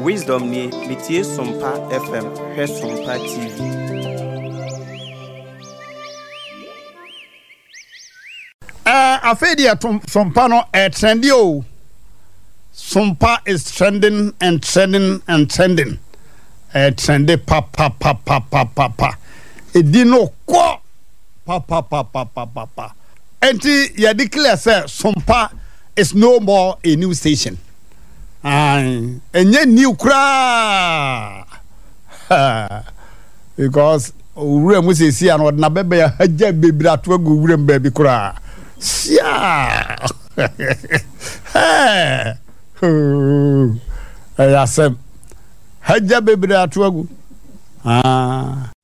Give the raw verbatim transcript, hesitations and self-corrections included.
Wisdom ni metie Sompa F M, hwe Sompa T V. Uh, Afedia Sompa no eh, trendy o. Sompa is trending and trending and trending. Eh, trendy pa pa pa pa pa pa pa. Edino ko pa pa pa pa pa pa pa. Enti ya declare say Sompa is no more a new station. Aye, enye new kra. Because ure mu se si an na bebe ya haja bebira to agu ure mbabi kra. Sia. Hey. Oh. Ayasem. Haja bebira to agu. Ah.